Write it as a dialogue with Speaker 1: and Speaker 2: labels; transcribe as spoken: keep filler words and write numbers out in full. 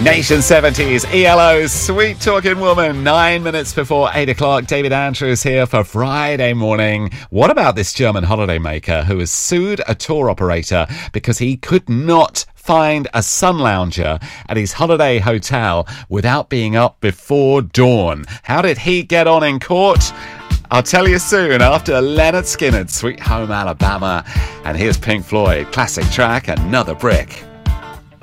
Speaker 1: Nation seventies, E L O's Sweet Talking Woman. Nine minutes before eight o'clock. David Andrews here for Friday morning. What about this German holidaymaker who has sued a tour operator because he could not find a sun lounger at his holiday hotel without being up before dawn? How did he get on in court? I'll tell you soon after Lynyrd Skynyrd's Sweet Home Alabama. And here's Pink Floyd, classic track, Another Brick.